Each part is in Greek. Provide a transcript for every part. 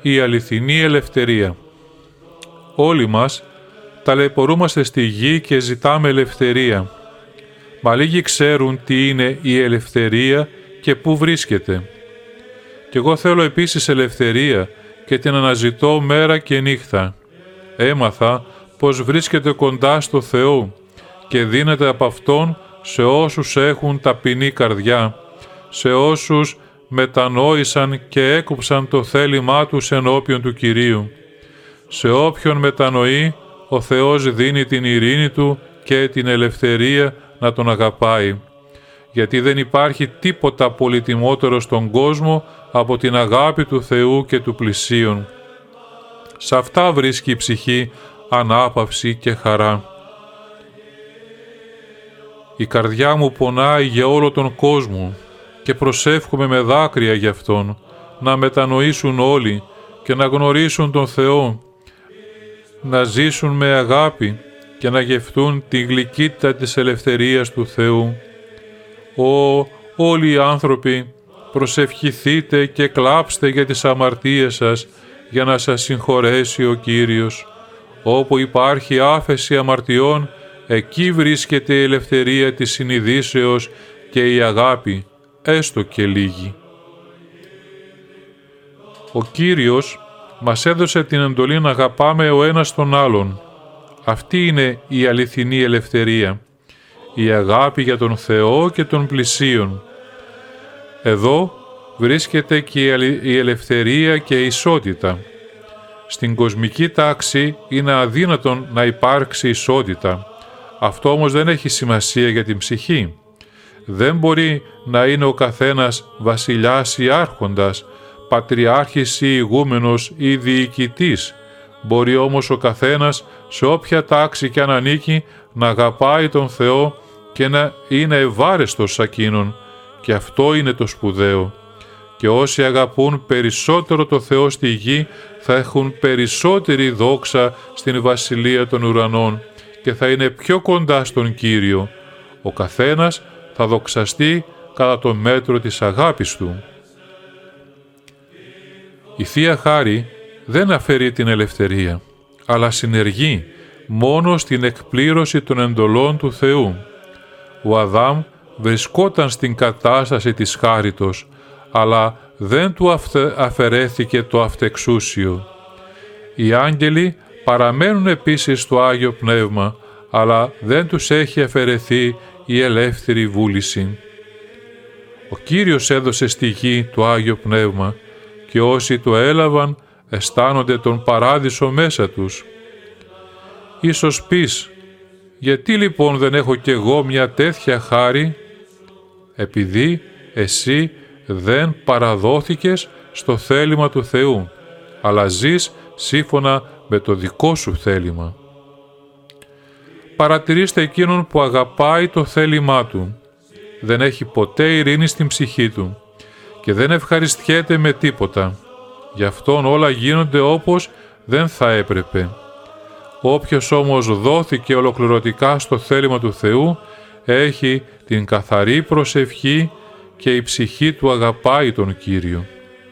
η αληθινή ελευθερία. Όλοι μας ταλαιπωρούμαστε στη γη και ζητάμε ελευθερία. Μα λίγοι ξέρουν τι είναι η ελευθερία και πού βρίσκεται. Κι εγώ θέλω επίσης ελευθερία και την αναζητώ μέρα και νύχτα. Έμαθα πως βρίσκεται κοντά στο Θεό και δίνεται από Αυτόν σε όσους έχουν ταπεινή καρδιά, σε όσους μετανόησαν και έκουψαν το θέλημά τους ενώπιον του Κυρίου. Σε όποιον μετανοεί, ο Θεός δίνει την ειρήνη Του και την ελευθερία να Τον αγαπάει. Γιατί δεν υπάρχει τίποτα πολυτιμότερο στον κόσμο από την αγάπη του Θεού και του πλησίον. Σε αυτά βρίσκει η ψυχή ανάπαυση και χαρά. Η καρδιά μου πονάει για όλο τον κόσμο και προσεύχομαι με δάκρυα γι' Αυτόν, να μετανοήσουν όλοι και να γνωρίσουν τον Θεό, να ζήσουν με αγάπη και να γευτούν τη γλυκύτητα της ελευθερίας του Θεού. Όλοι οι άνθρωποι, προσευχηθείτε και κλάψτε για τις αμαρτίες σας, για να σας συγχωρέσει ο Κύριος. Όπου υπάρχει άφεση αμαρτιών, εκεί βρίσκεται η ελευθερία της συνειδήσεως και η αγάπη, έστω και λίγη. Ο Κύριος μας έδωσε την εντολή να αγαπάμε ο ένας τον άλλον. Αυτή είναι η αληθινή ελευθερία, η αγάπη για τον Θεό και τον πλησίον. Εδώ βρίσκεται και η ελευθερία και η ισότητα. Στην κοσμική τάξη είναι αδύνατον να υπάρξει ισότητα. Αυτό όμως δεν έχει σημασία για την ψυχή. Δεν μπορεί να είναι ο καθένας βασιλιάς ή άρχοντας, πατριάρχης ή ηγούμενος ή διοικητής. Μπορεί όμως ο καθένας, σε όποια τάξη κι αν ανήκει, να αγαπάει τον Θεό και να είναι ευάρεστος σ' εκείνον. Και αυτό είναι το σπουδαίο. Και όσοι αγαπούν περισσότερο το Θεό στη γη, θα έχουν περισσότερη δόξα στην Βασιλεία των Ουρανών και θα είναι πιο κοντά στον Κύριο. Ο καθένας θα δοξαστεί κατά το μέτρο της αγάπης του. Η Θεία Χάρη δεν αφαιρεί την ελευθερία, αλλά συνεργεί μόνο στην εκπλήρωση των εντολών του Θεού. Ο Αδάμ βρισκόταν στην κατάσταση της χάριτος, αλλά δεν του αφαιρέθηκε το αυτεξούσιο. Οι άγγελοι παραμένουν επίσης στο Άγιο Πνεύμα, αλλά δεν τους έχει αφαιρεθεί η ελεύθερη βούληση. Ο Κύριος έδωσε στη γη το Άγιο Πνεύμα και όσοι το έλαβαν αισθάνονται τον παράδεισο μέσα τους. Ίσως πεις, γιατί λοιπόν δεν έχω κι εγώ μια τέτοια χάρη? Επειδή εσύ δεν παραδόθηκες στο θέλημα του Θεού, αλλά ζεις σύμφωνα με το δικό σου θέλημα. Παρατηρήστε εκείνον που αγαπάει το θέλημά του. Δεν έχει ποτέ ειρήνη στην ψυχή του και δεν ευχαριστιέται με τίποτα. Γι' αυτόν όλα γίνονται όπως δεν θα έπρεπε. Όποιος όμως δόθηκε ολοκληρωτικά στο θέλημα του Θεού, έχει την καθαρή προσευχή και η ψυχή του αγαπάει τον Κύριο.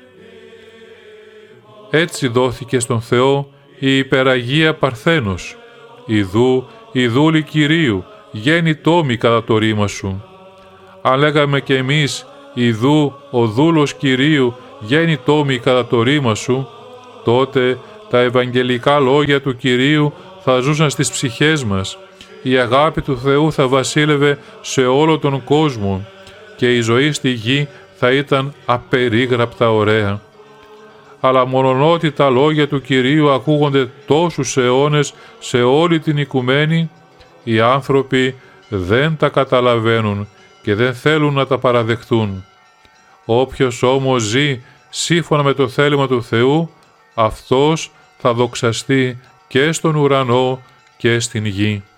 Έτσι δόθηκε στον Θεό η υπεραγία Παρθένος. Η δούλη Κυρίου, γέννη τόμη κατά το ρήμα σου. Αν λέγαμε κι εμείς, ιδού ο δούλος Κυρίου, γέννη τόμη κατά το ρήμα σου, τότε τα ευαγγελικά λόγια του Κυρίου θα ζούσαν στις ψυχές μας. Η αγάπη του Θεού θα βασίλευε σε όλο τον κόσμο και η ζωή στη γη θα ήταν απερίγραπτα ωραία. Αλλά μόνον τα λόγια του Κυρίου ακούγονται τόσους αιώνες σε όλη την οικουμένη, οι άνθρωποι δεν τα καταλαβαίνουν και δεν θέλουν να τα παραδεχτούν. Όποιος όμως ζει σύμφωνα με το θέλημα του Θεού, αυτός θα δοξαστεί και στον ουρανό και στην γη.